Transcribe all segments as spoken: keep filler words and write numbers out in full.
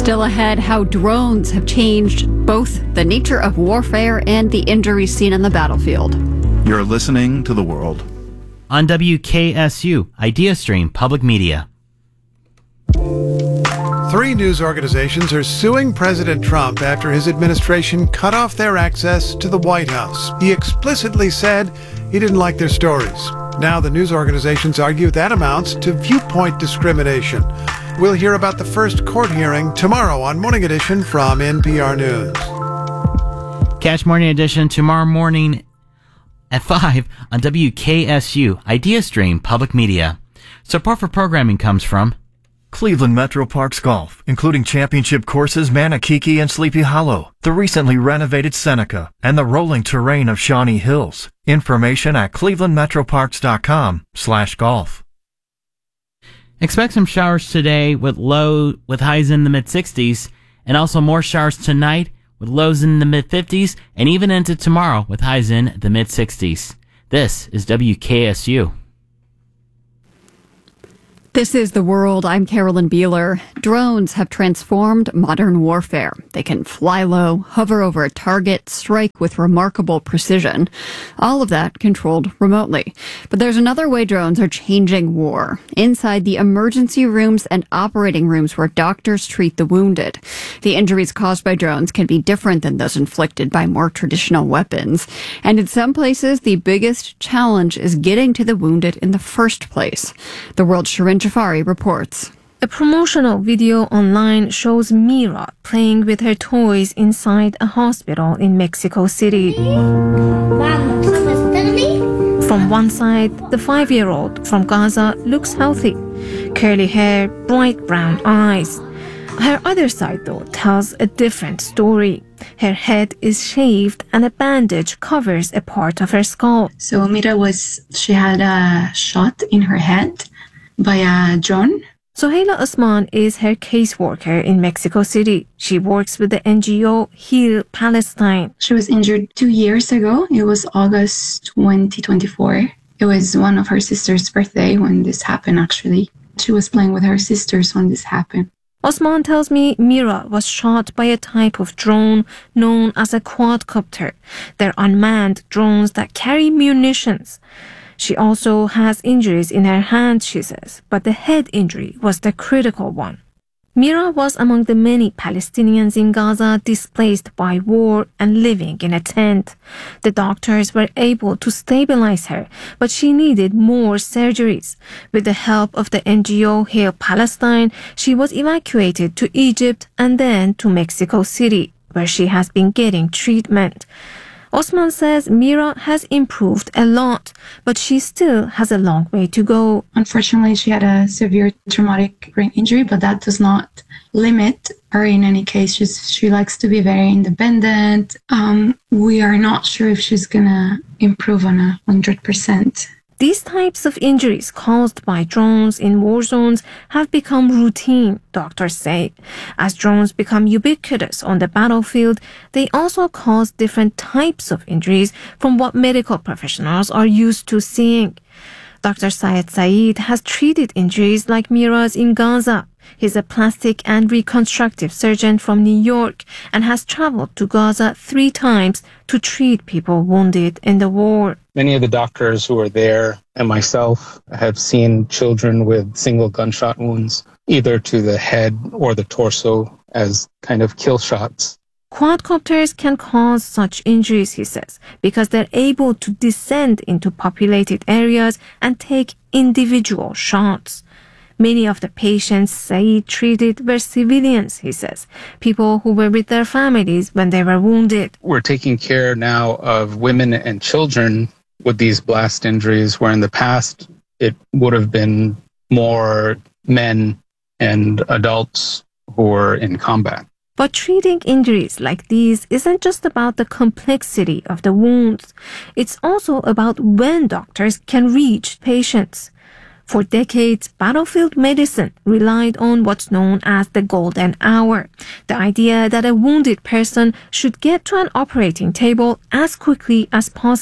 Still ahead, how drones have changed both the nature of warfare and the injuries seen on the battlefield. You're listening to The World on W K S U, IdeaStream Public Media. Three news organizations are suing President Trump after his administration cut off their access to the White House. He explicitly said he didn't like their stories. Now the news organizations argue that amounts to viewpoint discrimination. We'll hear about the first court hearing tomorrow on Morning Edition from N P R News. Catch Morning Edition tomorrow morning at five on W K S U, IdeaStream Public Media. Support for programming comes from Cleveland Metro Parks Golf, including championship courses Manakiki and Sleepy Hollow, the recently renovated Seneca, and the rolling terrain of Shawnee Hills. Information at clevelandmetroparks.com slash golf. Expect some showers today with low with highs in the mid sixties, and also more showers tonight with lows in the mid fifties, and even into tomorrow with highs in the mid sixties. This is W K S U. This is The World. I'm Carolyn Beeler. Drones have transformed modern warfare. They can fly low, hover over a target, strike with remarkable precision. All of that controlled remotely. But there's another way drones are changing war. Inside the emergency rooms and operating rooms where doctors treat the wounded. The injuries caused by drones can be different than those inflicted by more traditional weapons. And in some places, the biggest challenge is getting to the wounded in the first place. The World's Shirin Jafari reports. A promotional video online shows Mira playing with her toys inside a hospital in Mexico City. From one side, the five-year-old from Gaza looks healthy. Curly hair, bright brown eyes. Her other side, though, tells a different story. Her head is shaved and a bandage covers a part of her skull. So Mira was, she had a shot in her head by a drone. Sohaila Osman is her caseworker in Mexico City. She works with the N G O Heal Palestine. She was injured two years ago. It was August twenty twenty-four. It was one of her sister's birthday when this happened, actually. She was playing with her sisters when this happened. Osman tells me Mira was shot by a type of drone known as a quadcopter. They're unmanned drones that carry munitions. She also has injuries in her hand, she says, but the head injury was the critical one. Mira was among the many Palestinians in Gaza displaced by war and living in a tent. The doctors were able to stabilize her, but she needed more surgeries. With the help of the N G O Heal Palestine, she was evacuated to Egypt and then to Mexico City, where she has been getting treatment. Osman says Mira has improved a lot, but she still has a long way to go. Unfortunately, she had a severe traumatic brain injury, but that does not limit her in any case. She's, she likes to be very independent. Um, we are not sure if she's going to improve on a one hundred percent. These types of injuries caused by drones in war zones have become routine, doctors say. As drones become ubiquitous on the battlefield, they also cause different types of injuries from what medical professionals are used to seeing. Doctor Syed Saeed has treated injuries like Mira's in Gaza. He's a plastic and reconstructive surgeon from New York and has traveled to Gaza three times to treat people wounded in the war. Many of the doctors who are there and myself have seen children with single gunshot wounds, either to the head or the torso as kind of kill shots. Quadcopters can cause such injuries, he says, because they're able to descend into populated areas and take individual shots. Many of the patients Saeed treated were civilians, he says, people who were with their families when they were wounded. We're taking care now of women and children with these blast injuries, where in the past it would have been more men and adults who were in combat. But treating injuries like these isn't just about the complexity of the wounds. It's also about when doctors can reach patients. For decades, battlefield medicine relied on what's known as the golden hour, the idea that a wounded person should get to an operating table as quickly as possible.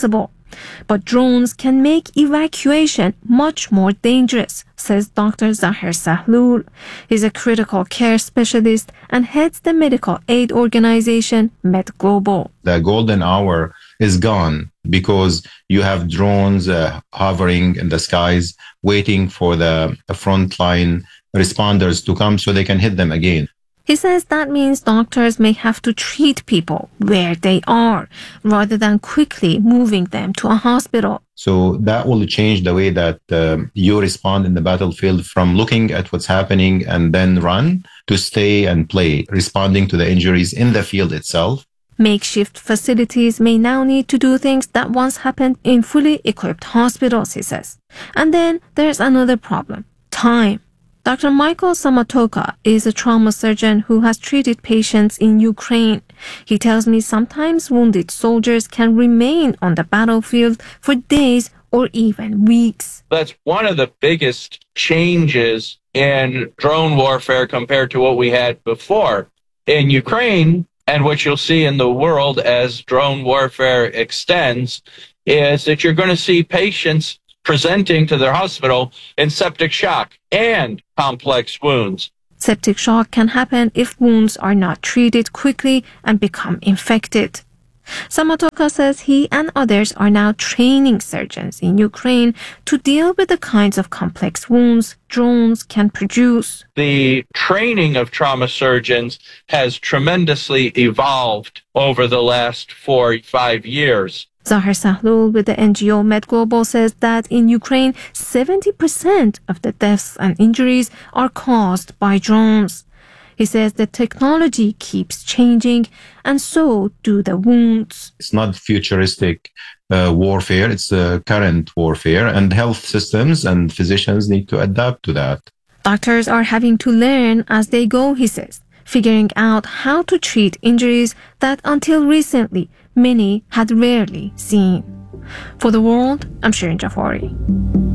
But drones can make evacuation much more dangerous, says Doctor Zahir Sahlul. He's a critical care specialist and heads the medical aid organization MedGlobal. The golden hour is gone because you have drones uh, hovering in the skies, waiting for the frontline responders to come so they can hit them again. He says that means doctors may have to treat people where they are rather than quickly moving them to a hospital. So that will change the way that uh, you respond in the battlefield, from looking at what's happening and then run to stay and play, responding to the injuries in the field itself. Makeshift facilities may now need to do things that once happened in fully equipped hospitals, he says. And then there's another problem: time. Doctor Michael Samatoka is a trauma surgeon who has treated patients in Ukraine. He tells me sometimes wounded soldiers can remain on the battlefield for days or even weeks. That's one of the biggest changes in drone warfare compared to what we had before. In Ukraine, and what you'll see in the world as drone warfare extends, is that you're going to see patients presenting to their hospital in septic shock and complex wounds. Septic shock can happen if wounds are not treated quickly and become infected. Samatoka says he and others are now training surgeons in Ukraine to deal with the kinds of complex wounds drones can produce. The training of trauma surgeons has tremendously evolved over the last four or five years. Zahir Sahlul with the N G O MedGlobal says that in Ukraine, seventy percent of the deaths and injuries are caused by drones. He says the technology keeps changing, and so do the wounds. It's not futuristic uh, warfare, it's uh, current warfare, and health systems and physicians need to adapt to that. Doctors are having to learn as they go, he says, figuring out how to treat injuries that until recently many had rarely seen. For The World, I'm Shirin Jafari.